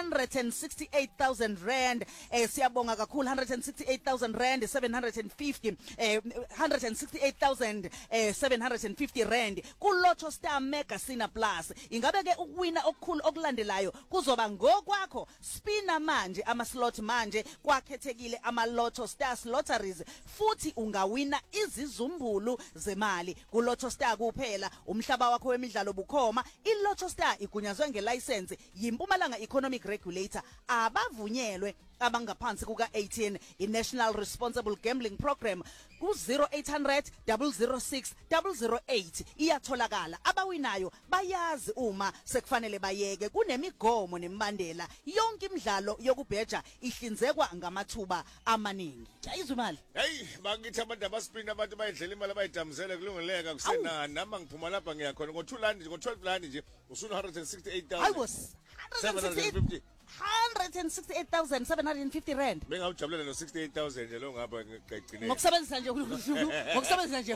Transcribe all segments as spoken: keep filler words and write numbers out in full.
hundred sixty-eight thousand rand. Eh siyabonga kakhulu, one hundred sixty-eight thousand rand, seven hundred fifty eh one hundred sixty-eight thousand eh seven hundred fifty rand ku Lotto Star Mega Sina Plus. Ingabe ke ukuwina okukhulu okulandelayo kuzoba ngokwakho. Spina manje ama slot manje kwakhethekile ama Lotto Stars lotteries, futhi ungawina izizumbulu zemali ku Lotto Star kuphela. Umhlaba wakho wemidlalo bukhoma. I Lotto Star igunyazwe ngelicense yiMpumalanga Economic Regulator, abavunyelwe abangaphansi kuka eighteen. I National Responsible Gambling Program ku zero eight hundred zero zero six zero zero eight iyatholakala. Abawinayo bayazi uma sekufanele bayeke, kunemigomo nemibandela. Yonke imidlalo yokubheja ihlinzekwa ngamathuba amaningi. Ayizwe imali. Hey, bakithi abantu abaspin abantu bayidlela imali bayidamzele kulungeleka kusenani. Nama ngiphuma lapha ngiyakhona ngo two rand nje, ngo twelve rand nje usu one hundred sixty-eight thousand. I was seven hundred fifty. one hundred sixty-eight thousand seven hundred fifty rand. Bengawujabulela no sixty-eight thousand nje lo ngapha ngigcine. Ngokusebenzisa nje ngokusebenzisa nje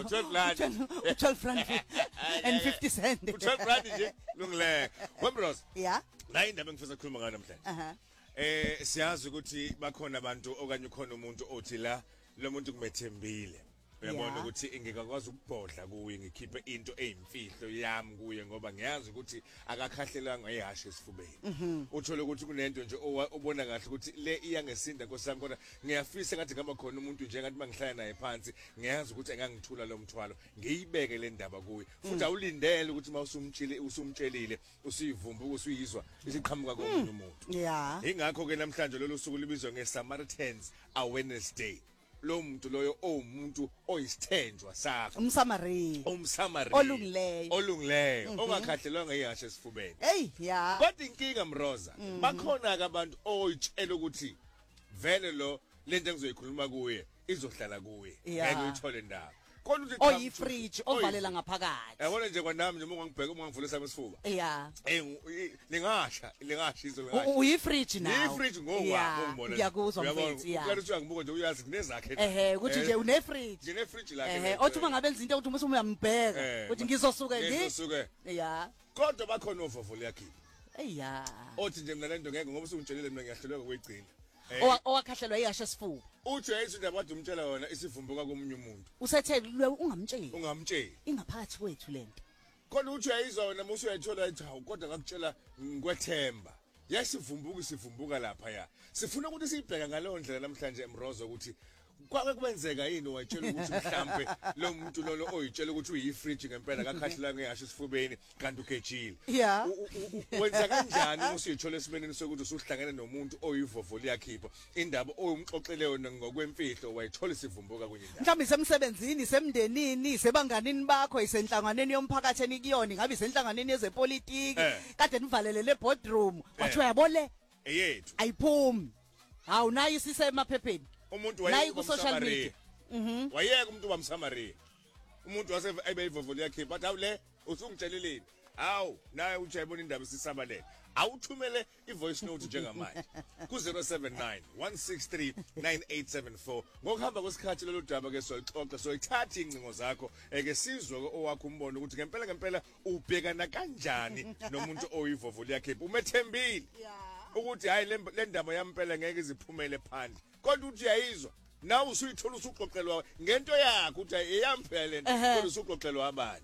twelve rand and fifty cent. twelve rand nje lungileka. Wembros. Yeah. La indaba engifisa ukukhuluma ngayo namhlanje. Aha. Eh siyazi ukuthi bakhona abantu okanye ukhona umuntu othi la lo muntu kumethembile. Uyabona ukuthi ingekakwazi ukubhodla kuye, ngikhiphe into eyimfihlo yami kuye ngoba ngiyazi ukuthi akakhahlelanga ihashe esifubeni. Uthole ukuthi kunento nje obona kahle ukuthi le iya ngesinda nkosami, kodwa ngiyafisa ngathi ngaba khona umuntu nje ngathi mangihlala naye phansi ngiyazi ukuthi engangithula lo mthwalo ngiyibeke le ndaba kuye, futhi awulindele ukuthi mawusumtshile usumtshelile usuyivumba usuyizwa isiqhamuka komuntu umuntu. Yeah. Ingakho ke namhlanje lolu suku libizwa ngeSamaritans Awareness Day. Lo muntu loyo omuntu oyisithenjwa sakho, umsamari umsamari olungileyo olungileyo ongakhahlelwanga ihashe esifubeni. Hey yeah. Kodwa inkinga Mroza, bakhona ke abantu oyitshela ukuthi vele lo lento engizoyikhuluma kuye izohlala kuye, ngeke uyithole ndaba. Kodwa uthi oyi fridge ovalela ngaphakathi. Yabona nje kwanami nje ungangibheka uma ngivule sami isifuba. Yeah. Eh lingasha lingasha izo lingasha. Uyi fridge now. Uyi fridge ngokwakho ungibona. Ngiyakuzwa mfethu yeah. Uyathi uyangibuka nje uyazi kunezakhe. Ehe ukuthi nje une fridge. Ngine fridge lakhe. Ehe othi uma ngabe izinto uthi uma uyambheka uthi ngizosuka ngi. Ngizosuka. Yeah. Kodwa bakhona ovovolo yakhe. Eh yeah. Othi nje mina lento ngeke ngoba usungitshelile mina ngiyahlelwa ngokwegcina. Owakhahlelwa ihashe esifuba. Uthi ayisithi indaba wadi umtshela yona isivumbuka komunye umuntu. Usethe ungamtsheli. Ungamtsheli. Ingaphakathi kwethu lento. Kodwa uthi ayizona musu uyayithola ethi hawu kodwa ngakutshela ngwethemba. Yasivumbuka isivumbuka lapha ya. Sifuna ukuthi sibheka ngaleyo ndlela namhlanje eMrozo ukuthi kwake kwenzeka yini wayitshela ukuthi mhlambe lo muntu lolo oyitshela ukuthi uyifridge ngempela akakhahlelanga ngehashe esifubeni kanti ukejile. Yeah. Wenza kanjani uma usuyithola esibeneni sokuthi usuhlangene nomuntu oyivovolo yakhipha indaba oyumxoxele yona ngokwemfihlo wayithola isivumbuka kunye indaba. Mhlawumbe semsebenzini, semndenini, sebanganini bakho, isenhlanganweni yomphakathi enikiyona, ngabe isenhlanganweni yezepolitiki, kade nivalele le boardroom, wathi uyabole eyethu ayiphumi. Hawu nayi sise emaphepheni. Umuntu wayeka social media. Mhm. Wayeka umuntu bamsamaria. Umuntu wase ayibeyivovolo yakhe bathi awule usungitsheleleni. Awu naye uthi ayibona indaba sisabalele. Awuthumele ivoice note njengamanje ku zero seven nine one six three nine eight seven four. Ngokuhamba kwesikhathi lolu daba ke soyixoxa soyithatha incingo zakho eke sizwe owakho umbono ukuthi ngempela ngempela ubhekana kanjani nomuntu oyivovolo yakhe umethembile. Yeah. Ukuthi hayi le ndaba yampela ngeke iziphumele phandle. Kodwa uthi uyayizwa nawe usuyithola usuxoxelwa ngento yakho uthi eyampela lento kodwa usuxoxelwa abanye.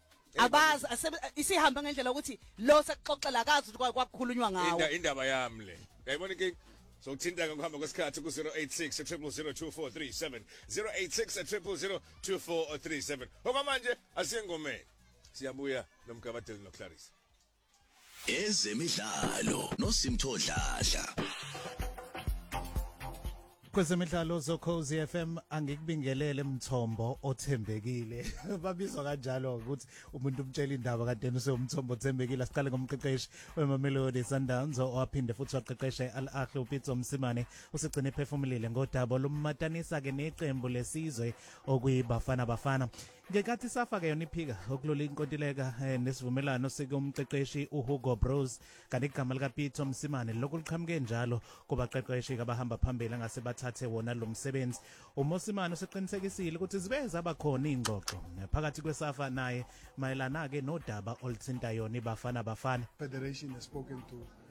Abazi isihamba ngendlela ukuthi lo sekuxoxela akazi ukuthi kwakukhulunywa ngawo. Indaba yami le. Yayibona inkinga? So uthinta ngokuhamba kwesikhathi ku zero eight six zero zero two four three seven zero eight six zero zero two four three seven. Okwamanje asiyengomeni. Siyabuya nomgabadeli noClarissa. Ezemidlalo noSimthodladla. Kwezemidlalo zoKhozi F M angikubingelele Mthombo othembekile. Babizwa kanjalo ukuthi umuntu umtshela indaba kanti usewumthombo othembekile. Siqale ngomqeqeshi weMamelodi Sundowns owaphinde futhi waqeqesha Al Ahly uPitso Msimane usigcine ephefumulile ngodaba lomatanisa ke neqembu lesizwe okuyibafana bafana. Ngekathi safa ke yona iphika okulula inkontileka nesivumelano sikumqeqeshi uHugo Bros kanti igama lika Pitso Msimane lokuliqhamuke njalo kubaqeqeshi abahamba phambili ngase bathathe wona lo msebenzi. uMosimane useqinisekisile ukuthi zibeza abakhona ingxoxo phakathi kwesafa naye mayelana ke nodaba oluthinta yona ibafana bafana. Federation has spoken to